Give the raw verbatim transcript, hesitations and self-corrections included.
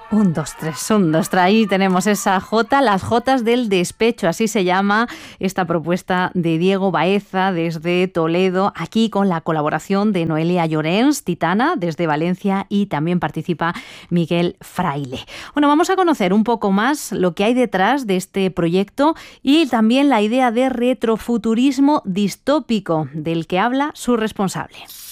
Un, dos, tres, un, dos, tres. Ahí tenemos esa J, las Jotas del despecho, así se llama esta propuesta de Diego Baeza desde Toledo, aquí con la colaboración de Noelia Llorens, Titana, desde Valencia, y también participa Miguel Fraile. Bueno, vamos a conocer un poco más lo que hay detrás de este proyecto y también la idea de retrofuturismo distópico del que habla su responsable.